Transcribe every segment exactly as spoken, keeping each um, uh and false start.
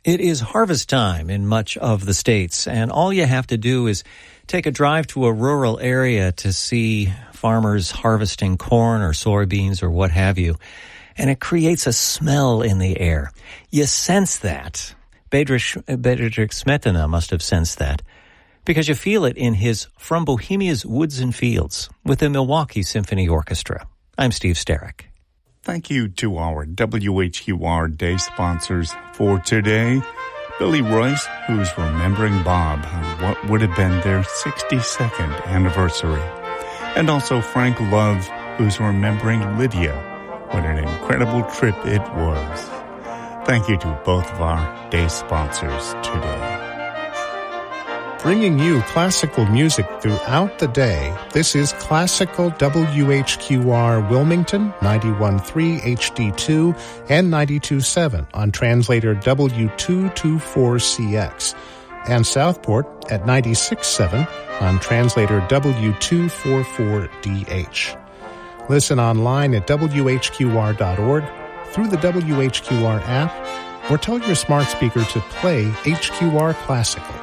It is harvest time in much of the States, and all you have to do is take a drive to a rural area to see farmers harvesting corn or soybeans or what have you, and it creates a smell in the air. You sense that. Bedřich Smetana must have sensed that, because you feel it in his From Bohemia's Woods and Fields with the Milwaukee Symphony Orchestra. I'm Steve Sterrick. Thank you to our W H Q R Day sponsors for today. Billy Royce, who's remembering Bob on what would have been their sixty-second anniversary. And also Frank Love, who's remembering Lydia. What an incredible trip it was. Thank you to both of our day sponsors today. Bringing you classical music throughout the day, this is Classical W H Q R Wilmington, ninety-one point three H D two and ninety-two point seven on translator W two twenty-four C X, and Southport at ninety-six point seven on translator W two forty-four D H. Listen online at W H Q R dot org, through the W H Q R app, or tell your smart speaker to play H Q R Classical.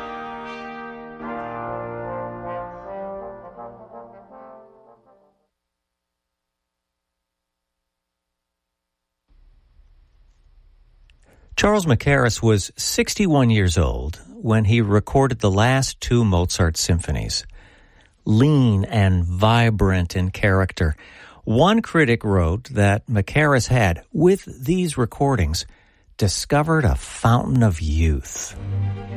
Charles Mackerras was sixty-one years old when he recorded the last two Mozart symphonies. Lean and vibrant in character, one critic wrote that Mackerras had, with these recordings, discovered a fountain of youth.